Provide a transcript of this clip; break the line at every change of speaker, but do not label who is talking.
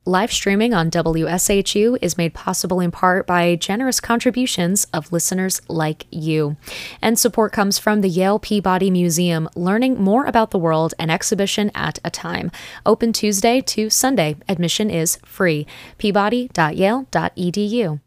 Live streaming on WSHU is made possible in part by generous contributions of listeners like you. And support comes from the Yale Peabody Museum, learning more about the world, an exhibition at a time. Open Tuesday to Sunday. Admission is free. peabody.yale.edu.